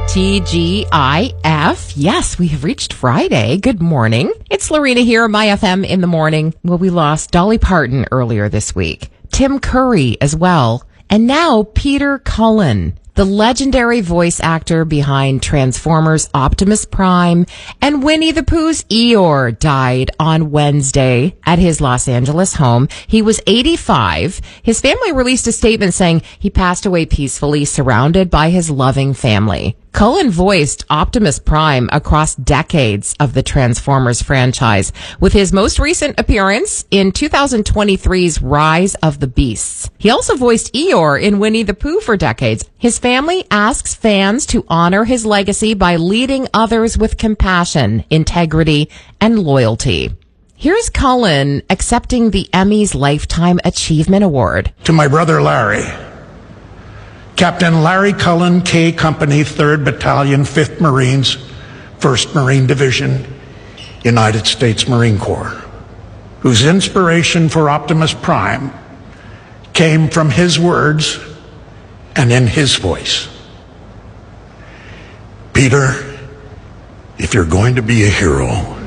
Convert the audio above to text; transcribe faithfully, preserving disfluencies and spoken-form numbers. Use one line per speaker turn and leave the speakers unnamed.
T G I F. Yes, we have reached Friday. Good morning. It's Lorena here, My F M in the morning. Well, we lost Dolly Parton earlier this week. Tim Curry as well. And now Peter Cullen, the legendary voice actor behind Transformers Optimus Prime and Winnie the Pooh's Eeyore, died on Wednesday at his Los Angeles home. He was eighty-five. His family released a statement saying he passed away peacefully, surrounded by his loving family. Cullen voiced Optimus Prime across decades of the Transformers franchise, with his most recent appearance in two thousand twenty-three's Rise of the Beasts. He also voiced Eeyore in Winnie the Pooh for decades. His family asks fans to honor his legacy by leading others with compassion, integrity, and loyalty. Here's Cullen accepting the Emmys Lifetime Achievement Award.
To my brother Larry, Captain Larry Cullen, K Company, third Battalion, fifth Marines, first Marine Division, United States Marine Corps, whose inspiration for Optimus Prime came from his words and in his voice. Peter, if you're going to be a hero,